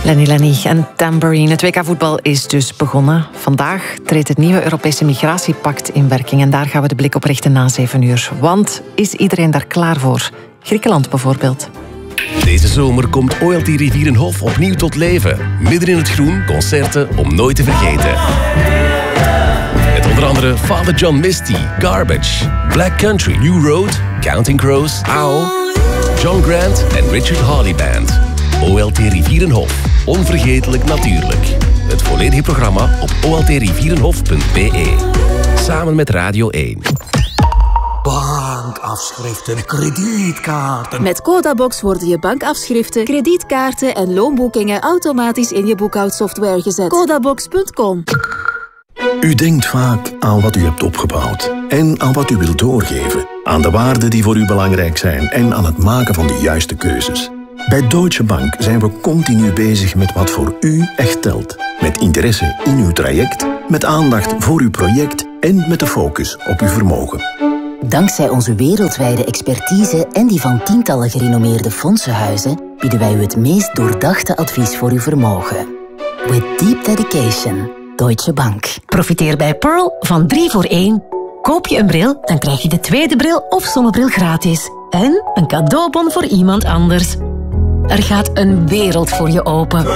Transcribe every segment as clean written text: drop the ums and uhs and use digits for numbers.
Lenny en Tambourine. Het WK-voetbal is dus begonnen. Vandaag treedt het nieuwe Europese migratiepact in werking. En daar gaan we de blik op richten na 7 uur. Want is iedereen daar klaar voor? Griekenland bijvoorbeeld. Deze zomer komt OLT Rivierenhof opnieuw tot leven. Midden in het groen, concerten om nooit te vergeten. Met onder andere Father John Misty, Garbage, Black Country, New Road, Counting Crows, AO, John Grant en Richard Hawley Band. OLT Rivierenhof. Onvergetelijk natuurlijk. Het volledige programma op oltrivierenhof.be. Samen met Radio 1. Bankafschriften, kredietkaarten. Met Codabox worden je bankafschriften, kredietkaarten en loonboekingen automatisch in je boekhoudsoftware gezet. Codabox.com. U denkt vaak aan wat u hebt opgebouwd en aan wat u wilt doorgeven. Aan de waarden die voor u belangrijk zijn en aan het maken van de juiste keuzes. Bij Deutsche Bank zijn we continu bezig met wat voor u echt telt. Met interesse in uw traject, met aandacht voor uw project en met de focus op uw vermogen. Dankzij onze wereldwijde expertise en die van tientallen gerenommeerde fondsenhuizen bieden wij u het meest doordachte advies voor uw vermogen. With deep dedication, Deutsche Bank. Profiteer bij Pearl van 3 voor 1. Koop je een bril, dan krijg je de tweede bril of zonnebril gratis. En een cadeaubon voor iemand anders. Er gaat een wereld voor je open.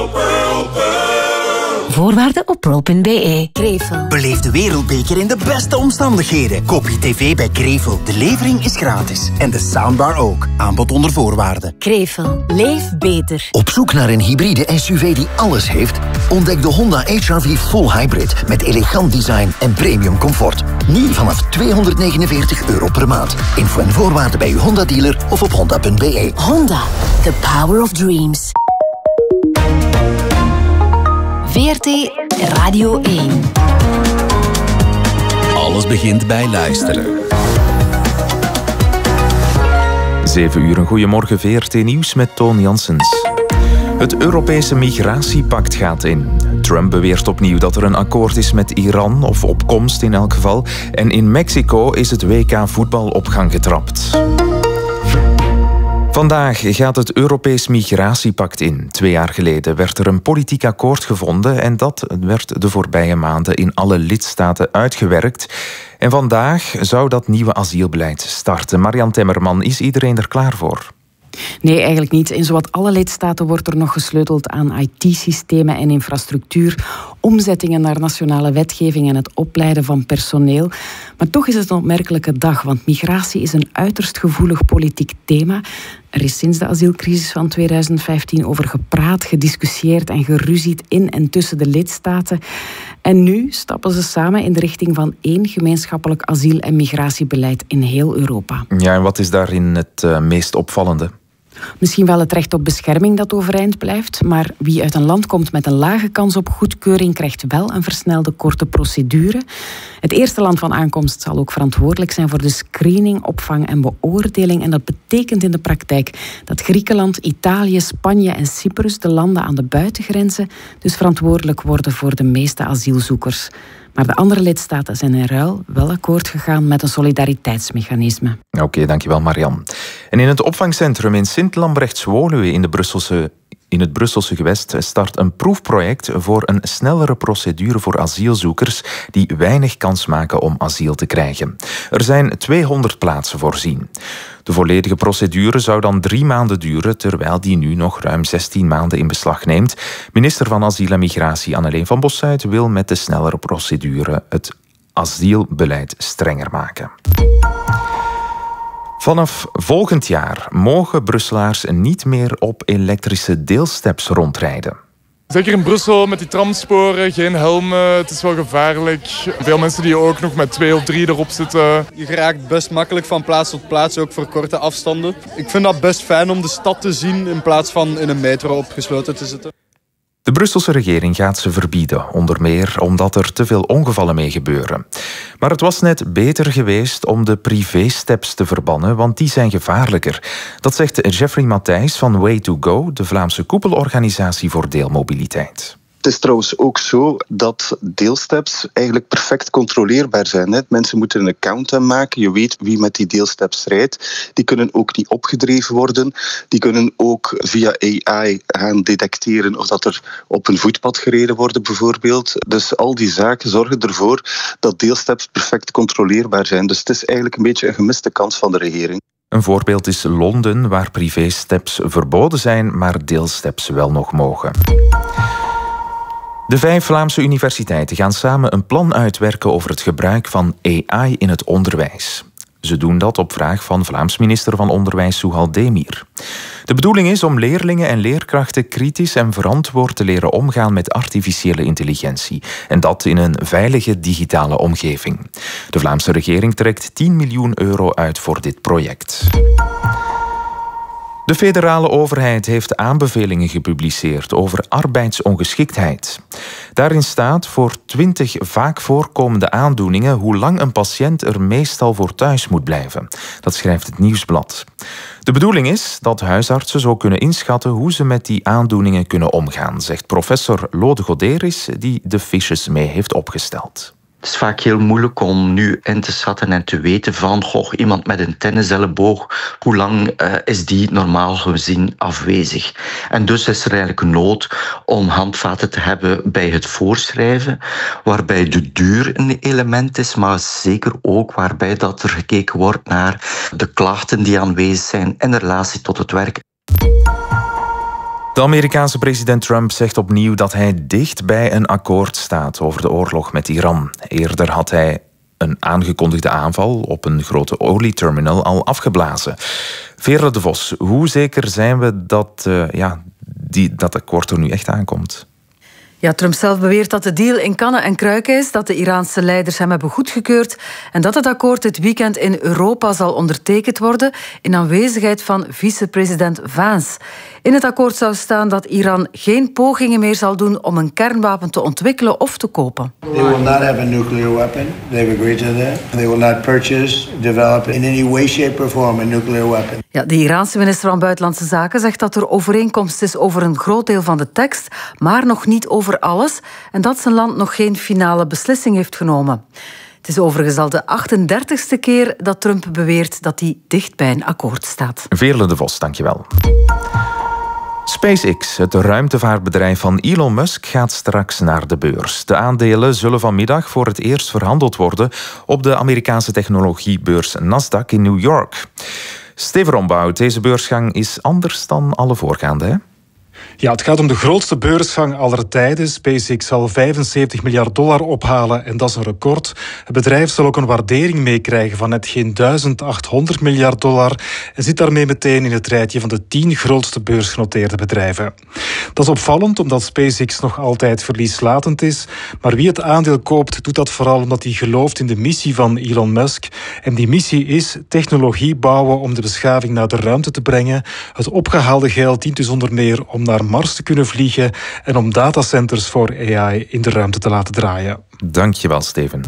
Voorwaarden op pearl.be. Krevel. Beleef de wereldbeker in de beste omstandigheden. Koop je tv bij Krevel. De levering is gratis. En de soundbar ook. Aanbod onder voorwaarden. Krevel. Leef beter. Op zoek naar een hybride SUV die alles heeft? Ontdek de Honda HR-V Full Hybrid. Met elegant design en premium comfort. Nu vanaf €249 per maand. Info en voorwaarden bij uw Honda-dealer of op honda.be. Honda, the power of dreams. VRT Radio 1. Alles begint bij luisteren. 7 uur, een goeiemorgen, VRT Nieuws met Toon Janssens. Het Europese migratiepact gaat in. Trump beweert opnieuw dat er een akkoord is met Iran, of op komst in elk geval. En in Mexico is het WK voetbal op gang getrapt. Vandaag gaat het Europees migratiepact in. 2 jaar geleden werd er een politiek akkoord gevonden en dat werd de voorbije maanden in alle lidstaten uitgewerkt. En vandaag zou dat nieuwe asielbeleid starten. Marian Temmerman, is iedereen er klaar voor? Nee, eigenlijk niet. In zowat alle lidstaten wordt er nog gesleuteld aan IT-systemen en infrastructuur, omzettingen naar nationale wetgeving en het opleiden van personeel. Maar toch is het een opmerkelijke dag, want migratie is een uiterst gevoelig politiek thema. Er is sinds de asielcrisis van 2015 over gepraat, gediscussieerd en geruzied in en tussen de lidstaten. En nu stappen ze samen in de richting van 1 gemeenschappelijk asiel- en migratiebeleid in heel Europa. Ja, en wat is daarin het meest opvallende? Misschien wel het recht op bescherming dat overeind blijft, maar wie uit een land komt met een lage kans op goedkeuring krijgt wel een versnelde korte procedure. Het eerste land van aankomst zal ook verantwoordelijk zijn voor de screening, opvang en beoordeling. En dat betekent in de praktijk dat Griekenland, Italië, Spanje en Cyprus, de landen aan de buitengrenzen, dus verantwoordelijk worden voor de meeste asielzoekers. Maar de andere lidstaten zijn in ruil wel akkoord gegaan met een solidariteitsmechanisme. Oké, dankjewel Marian. En in het opvangcentrum in Sint-Lambrechts-Woluwe in het Brusselse gewest start een proefproject voor een snellere procedure voor asielzoekers die weinig kans maken om asiel te krijgen. Er zijn 200 plaatsen voorzien. De volledige procedure zou dan 3 maanden duren, terwijl die nu nog ruim 16 maanden in beslag neemt. Minister van Asiel en Migratie Anneleen van Bossuyt wil met de snellere procedure het asielbeleid strenger maken. Vanaf volgend jaar mogen Brusselaars niet meer op elektrische deelsteps rondrijden. Zeker in Brussel met die tramsporen, geen helmen, het is wel gevaarlijk. Veel mensen die ook nog met 2 of 3 erop zitten. Je geraakt best makkelijk van plaats tot plaats, ook voor korte afstanden. Ik vind dat best fijn om de stad te zien in plaats van in een metro opgesloten te zitten. De Brusselse regering gaat ze verbieden, onder meer omdat er te veel ongevallen mee gebeuren. Maar het was net beter geweest om de privésteps te verbannen, want die zijn gevaarlijker. Dat zegt Jeffrey Matthijs van Way2Go, de Vlaamse koepelorganisatie voor deelmobiliteit. Het is trouwens ook zo dat deelsteps eigenlijk perfect controleerbaar zijn. Mensen moeten een account aanmaken. Je weet wie met die deelsteps rijdt. Die kunnen ook niet opgedreven worden. Die kunnen ook via AI gaan detecteren of dat er op een voetpad gereden wordt bijvoorbeeld. Dus al die zaken zorgen ervoor dat deelsteps perfect controleerbaar zijn. Dus het is eigenlijk een beetje een gemiste kans van de regering. Een voorbeeld is Londen, waar privésteps verboden zijn, maar deelsteps wel nog mogen. De 5 Vlaamse universiteiten gaan samen een plan uitwerken over het gebruik van AI in het onderwijs. Ze doen dat op vraag van Vlaams minister van Onderwijs Souhal Demir. De bedoeling is om leerlingen en leerkrachten kritisch en verantwoord te leren omgaan met artificiële intelligentie. En dat in een veilige digitale omgeving. De Vlaamse regering trekt 10 miljoen euro uit voor dit project. De federale overheid heeft aanbevelingen gepubliceerd over arbeidsongeschiktheid. Daarin staat voor 20 vaak voorkomende aandoeningen hoe lang een patiënt er meestal voor thuis moet blijven. Dat schrijft het Nieuwsblad. De bedoeling is dat huisartsen zo kunnen inschatten hoe ze met die aandoeningen kunnen omgaan, zegt professor Lode Goderis, die de fiches mee heeft opgesteld. Het is vaak heel moeilijk om nu in te schatten en te weten van iemand met een tenniselleboog, hoe lang is die normaal gezien afwezig. En dus is er eigenlijk nood om handvaten te hebben bij het voorschrijven, waarbij de duur een element is, maar zeker ook waarbij dat er gekeken wordt naar de klachten die aanwezig zijn in relatie tot het werk. De Amerikaanse president Trump zegt opnieuw dat hij dicht bij een akkoord staat over de oorlog met Iran. Eerder had hij een aangekondigde aanval op een grote olieterminal al afgeblazen. Veerle de Vos, hoe zeker zijn we dat dat akkoord er nu echt aankomt? Ja, Trump zelf beweert dat de deal in kannen en kruiken is, dat de Iraanse leiders hem hebben goedgekeurd en dat het akkoord dit weekend in Europa zal ondertekend worden in aanwezigheid van vicepresident Vance. In het akkoord zou staan dat Iran geen pogingen meer zal doen om een kernwapen te ontwikkelen of te kopen. They will not have a nuclear weapon. They've agreed to that. They will not purchase, develop in any way, shape or form a nuclear weapon. Ja, de Iraanse minister van Buitenlandse Zaken zegt dat er overeenkomst is over een groot deel van de tekst, maar nog niet over alles, en dat zijn land nog geen finale beslissing heeft genomen. Het is overigens al de 38e keer dat Trump beweert dat hij dicht bij een akkoord staat. Veerle de Vos, dankjewel. SpaceX, het ruimtevaartbedrijf van Elon Musk, gaat straks naar de beurs. De aandelen zullen vanmiddag voor het eerst verhandeld worden op de Amerikaanse technologiebeurs Nasdaq in New York. Steven Rombout, deze beursgang is anders dan alle voorgaande, hè? Ja, het gaat om de grootste beursgang aller tijden. SpaceX zal $75 miljard ophalen en dat is een record. Het bedrijf zal ook een waardering meekrijgen van net geen $1.800 miljard en zit daarmee meteen in het rijtje van de 10 grootste beursgenoteerde bedrijven. Dat is opvallend omdat SpaceX nog altijd verlieslatend is, maar wie het aandeel koopt doet dat vooral omdat hij gelooft in de missie van Elon Musk. En die missie is technologie bouwen om de beschaving naar de ruimte te brengen. Het opgehaalde geld dient dus onder meer om naar Mars te kunnen vliegen en om datacenters voor AI in de ruimte te laten draaien. Dankjewel, Steven.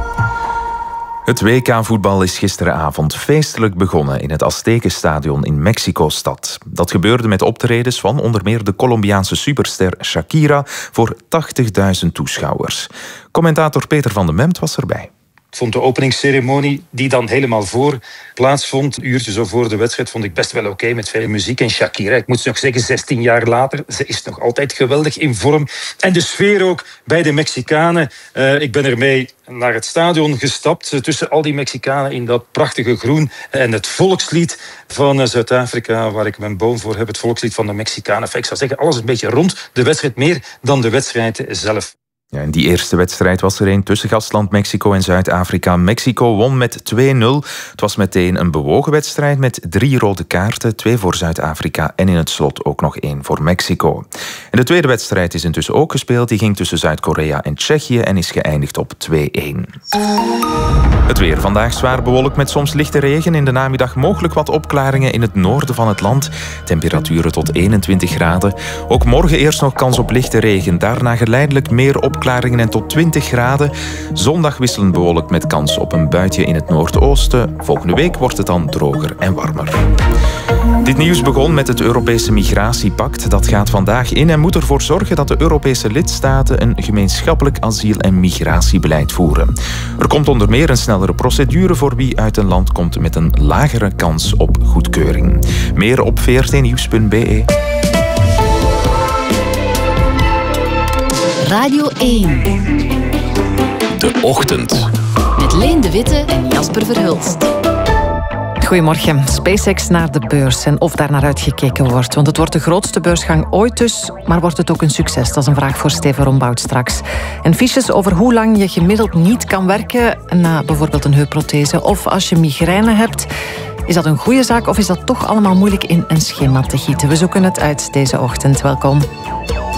Het WK-voetbal is gisteravond feestelijk begonnen in het Aztekenstadion in Mexico-stad. Dat gebeurde met optredens van onder meer de Colombiaanse superster Shakira voor 80.000 toeschouwers. Commentator Peter van den Memt was erbij. Ik vond de openingsceremonie, die dan helemaal voor plaatsvond, een uurtje zo voor de wedstrijd, vond ik best wel oké met veel muziek. En Shakira, ik moet nog zeggen, 16 jaar later, ze is nog altijd geweldig in vorm. En de sfeer ook bij de Mexicanen. Ik ben ermee naar het stadion gestapt, tussen al die Mexicanen in dat prachtige groen. En het volkslied van Zuid-Afrika, waar ik mijn boom voor heb, het volkslied van de Mexicanen. Ik zou zeggen, alles een beetje rond de wedstrijd, meer dan de wedstrijd zelf. Ja, in die eerste wedstrijd was er een tussen gastland Mexico en Zuid-Afrika. Mexico won met 2-0. Het was meteen een bewogen wedstrijd met 3 rode kaarten, 2 voor Zuid-Afrika en in het slot ook nog 1 voor Mexico. En de tweede wedstrijd is intussen ook gespeeld. Die ging tussen Zuid-Korea en Tsjechië en is geëindigd op 2-1. Het weer vandaag zwaar bewolkt met soms lichte regen. In de namiddag mogelijk wat opklaringen in het noorden van het land. Temperaturen tot 21 graden. Ook morgen eerst nog kans op lichte regen. Daarna geleidelijk meer opklaringen en tot 20 graden. Zondag wisselend bewolkt met kans op een buitje in het noordoosten. Volgende week wordt het dan droger en warmer. Dit nieuws begon met het Europese migratiepact. Dat gaat vandaag in en moet ervoor zorgen dat de Europese lidstaten een gemeenschappelijk asiel- en migratiebeleid voeren. Er komt onder meer een snellere procedure voor wie uit een land komt met een lagere kans op goedkeuring. Meer op vrtnieuws.be. Radio 1. De Ochtend. Met Leen de Witte en Jasper Verhulst. Goedemorgen. SpaceX naar de beurs en of daar naar uitgekeken wordt. Want het wordt de grootste beursgang ooit dus, maar wordt het ook een succes? Dat is een vraag voor Steven Rombout straks. En fiches over hoe lang je gemiddeld niet kan werken na bijvoorbeeld een heupprothese of als je migraine hebt. Is dat een goede zaak of is dat toch allemaal moeilijk in een schema te gieten? We zoeken het uit deze ochtend. Welkom.